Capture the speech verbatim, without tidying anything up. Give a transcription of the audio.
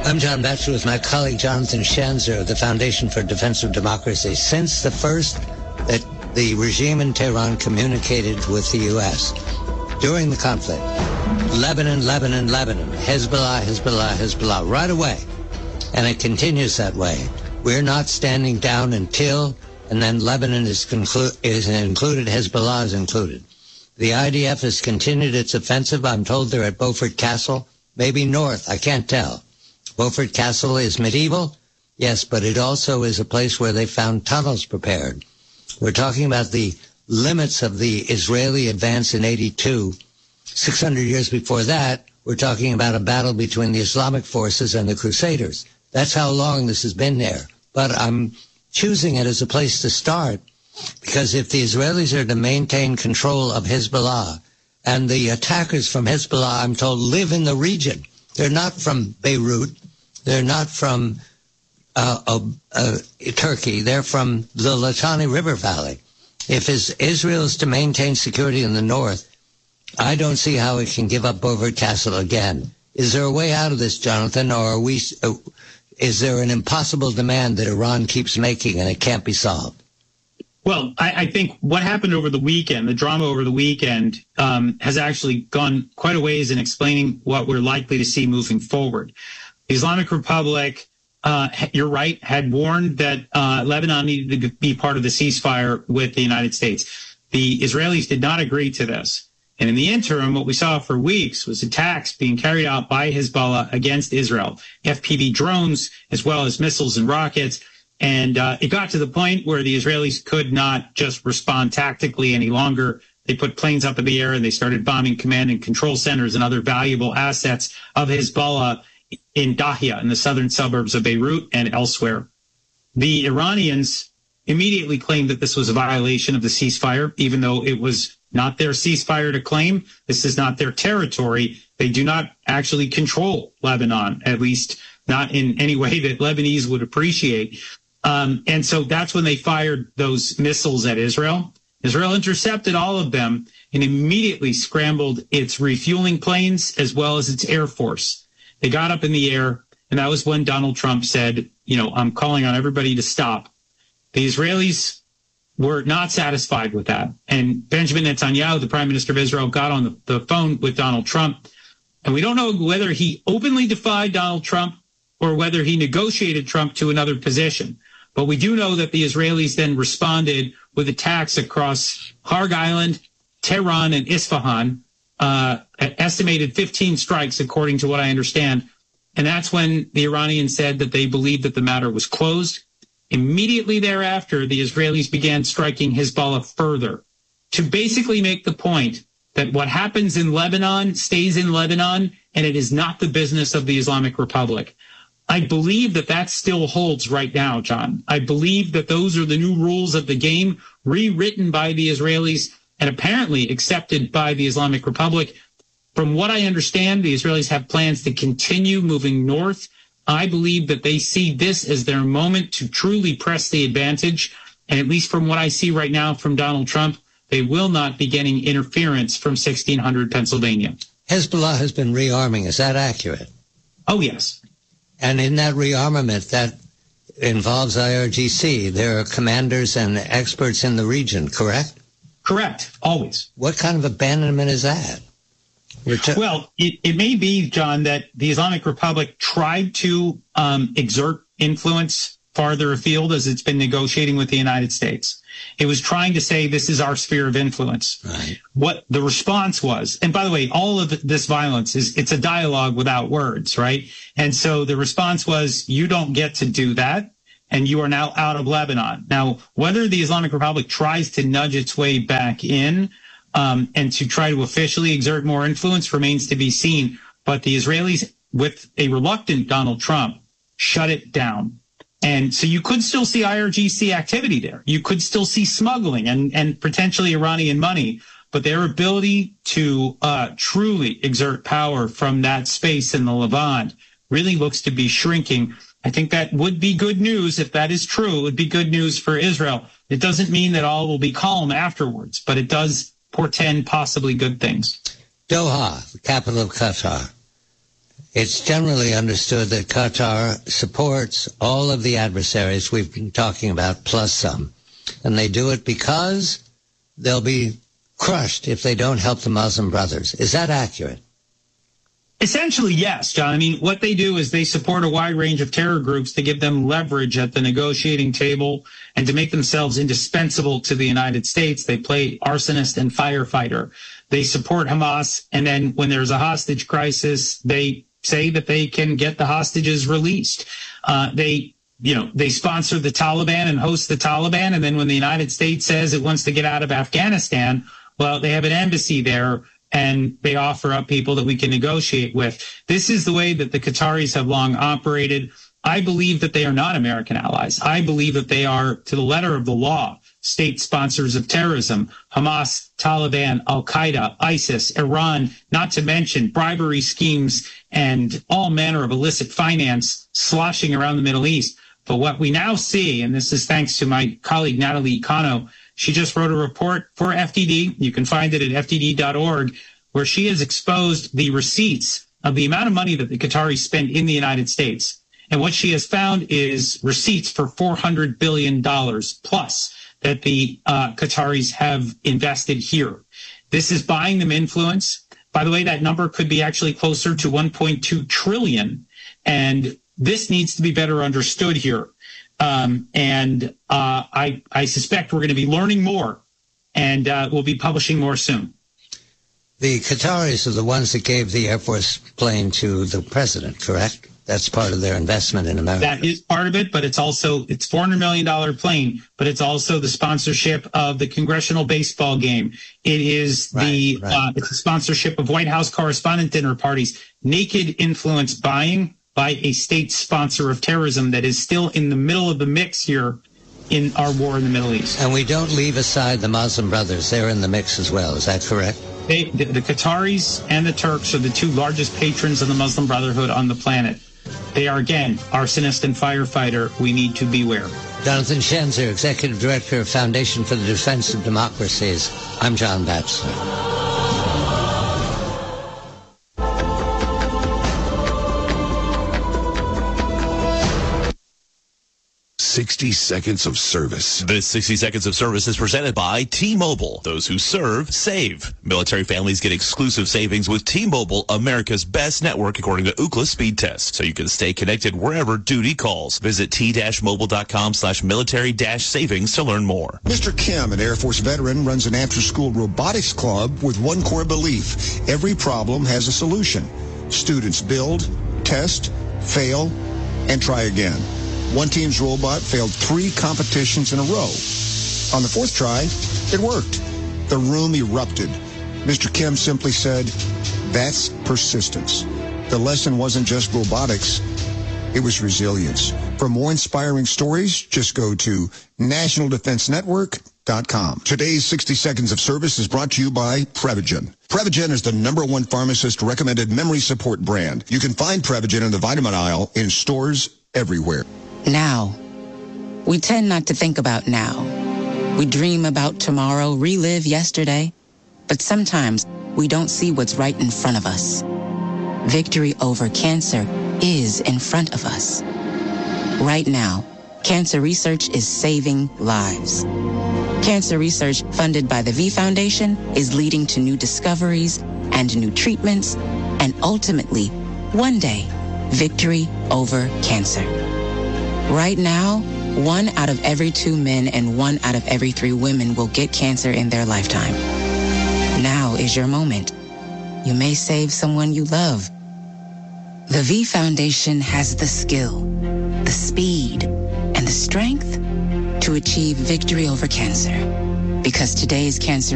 I'm John Batchelor with my colleague Jonathan Schanzer of the Foundation for Defense of Democracy. Since the first that the regime in Tehran communicated with the U S during the conflict, Lebanon, Lebanon, Lebanon, Hezbollah, Hezbollah, Hezbollah, right away. And it continues that way. We're not standing down until, and then Lebanon is, conclu- is included, Hezbollah is included. The I D F has continued its offensive. I'm told they're at Beaufort Castle, maybe north, I can't tell. Beaufort Castle is medieval, yes, but it also is a place where they found tunnels prepared. We're talking about the limits of the Israeli advance in eighty-two. six hundred years before that, we're talking about a battle between the Islamic forces and the Crusaders. That's how long this has been there. But I'm choosing it as a place to start, because if the Israelis are to maintain control of Hezbollah, and the attackers from Hezbollah, I'm told, live in the region. They're not from Beirut. They're not from uh, uh, uh, Turkey. They're from the Litani River Valley. If Israel is to maintain security in the north, I don't see how it can give up Beaufort Castle again. Is there a way out of this, Jonathan, or are we? Uh, is there an impossible demand that Iran keeps making and it can't be solved? Well, I, I think what happened over the weekend, the drama over the weekend, um, has actually gone quite a ways in explaining what we're likely to see moving forward. The Islamic Republic, uh, you're right, had warned that uh, Lebanon needed to be part of the ceasefire with the United States. The Israelis did not agree to this. And in the interim, what we saw for weeks was attacks being carried out by Hezbollah against Israel, F P V drones, as well as missiles and rockets. And uh, it got to the point where the Israelis could not just respond tactically any longer. They put planes up in the air and they started bombing command and control centers and other valuable assets of Hezbollah in Dahia, in the southern suburbs of Beirut and elsewhere. The Iranians immediately claimed that this was a violation of the ceasefire, even though it was not their ceasefire to claim. This is not their territory. They do not actually control Lebanon, at least not in any way that Lebanese would appreciate. Um, and so that's when they fired those missiles at Israel. Israel intercepted all of them and immediately scrambled its refueling planes as well as its air force. They got up in the air, and that was when Donald Trump said, you know, I'm calling on everybody to stop. The Israelis were not satisfied with that. And Benjamin Netanyahu, the prime minister of Israel, got on the, the phone with Donald Trump. And we don't know whether he openly defied Donald Trump or whether he negotiated Trump to another position. But we do know that the Israelis then responded with attacks across Harg Island, Tehran, and Isfahan, uh, estimated fifteen strikes, according to what I understand. And that's when the Iranians said that they believed that the matter was closed. Immediately thereafter, the Israelis began striking Hezbollah further to basically make the point that what happens in Lebanon stays in Lebanon, and it is not the business of the Islamic Republic. I believe that that still holds right now, John. I believe that those are the new rules of the game, rewritten by the Israelis and apparently accepted by the Islamic Republic. From what I understand, the Israelis have plans to continue moving north. I believe that they see this as their moment to truly press the advantage. And at least from what I see right now from Donald Trump, they will not be getting interference from sixteen hundred Pennsylvania. Hezbollah has been rearming. Is that accurate? Oh, yes. And in that rearmament, that involves I R G C. There are commanders and experts in the region, correct? Correct, always. What kind of abandonment is that? T- well, it, it may be, John, that the Islamic Republic tried to um, exert influence farther afield as it's been negotiating with the United States. It was trying to say, this is our sphere of influence. Right. What the response was, and by the way, all of this violence is, it's a dialogue without words, right? And so the response was, you don't get to do that, and you are now out of Lebanon. Now, whether the Islamic Republic tries to nudge its way back in um, and to try to officially exert more influence remains to be seen. But the Israelis, with a reluctant Donald Trump, shut it down. And so you could still see I R G C activity there. You could still see smuggling and, and potentially Iranian money. But their ability to uh, truly exert power from that space in the Levant really looks to be shrinking. I think that would be good news. If that is true, it would be good news for Israel. It doesn't mean that all will be calm afterwards, but it does portend possibly good things. Doha, the capital of Qatar. It's generally understood that Qatar supports all of the adversaries we've been talking about, plus some. And they do it because they'll be crushed if they don't help the Muslim Brothers. Is that accurate? Essentially, yes, John. I mean, what they do is they support a wide range of terror groups to give them leverage at the negotiating table and to make themselves indispensable to the United States. They play arsonist and firefighter. They support Hamas, and then when there's a hostage crisis, they say that they can get the hostages released. Uh, they, you know, they sponsor the Taliban and host the Taliban, and then when the United States says it wants to get out of Afghanistan, well, they have an embassy there, and they offer up people that we can negotiate with. This is the way that the Qataris have long operated. I believe that they are not American allies. I believe that they are, to the letter of the law, state sponsors of terrorism: Hamas, Taliban, Al-Qaeda, ISIS, Iran, not to mention bribery schemes and all manner of illicit finance sloshing around the Middle East. But what we now see, and this is thanks to my colleague Natalie Cano, she just wrote a report for F D D. You can find it at F D D dot org, where she has exposed the receipts of the amount of money that the Qataris spend in the United States. And what she has found is receipts for four hundred billion dollars plus that the uh, Qataris have invested here. This is buying them influence. By the way, that number could be actually closer to one point two trillion dollars. And this needs to be better understood here. Um, and uh, I, I suspect we're going to be learning more, and uh, we'll be publishing more soon. The Qataris are the ones that gave the Air Force plane to the president, correct? That's part of their investment in America. That is part of it, but it's also, it's four hundred million dollars plane, but it's also the sponsorship of the congressional baseball game. It is right, the, right. Uh, it's the sponsorship of White House correspondent dinner parties, naked influence buying by a state sponsor of terrorism that is still in the middle of the mix here in our war in the Middle East. And we don't leave aside the Muslim Brothers. They're in the mix as well. Is that correct? They, the, the Qataris and the Turks are the two largest patrons of the Muslim Brotherhood on the planet. They are, again, arsonist and firefighter. We need to beware. Jonathan Schenzer, Executive Director of Foundation for the Defense of Democracies. I'm John Batchelor. sixty seconds of service. This sixty seconds of service is presented by T-Mobile. Those who serve, save. Military families get exclusive savings with T-Mobile, America's best network according to Ookla speed test. So you can stay connected wherever duty calls. Visit t-mobile.com slash military dash savings to learn more. Mister Kim, an Air Force veteran, runs an after-school robotics club with one core belief: every problem has a solution. Students build, test, fail, and try again. One team's robot failed three competitions in a row. On the fourth try, it worked. The room erupted. Mister Kim simply said, "That's persistence." The lesson wasn't just robotics, it was resilience. For more inspiring stories, just go to national defense network dot com. Today's sixty seconds of service is brought to you by Prevagen. Prevagen is the number one pharmacist-recommended memory support brand. You can find Prevagen in the vitamin aisle in stores everywhere. Now. We tend not to think about now. We dream about tomorrow, relive yesterday, but sometimes we don't see what's right in front of us. Victory over cancer is in front of us. Right now, cancer research is saving lives. Cancer research funded by the V Foundation is leading to new discoveries and new treatments, and ultimately, one day, victory over cancer. Right now, one out of every two men and one out of every three women will get cancer in their lifetime. Now is your moment. You may save someone you love. The V Foundation has the skill, the speed, and the strength to achieve victory over cancer. Because today's cancer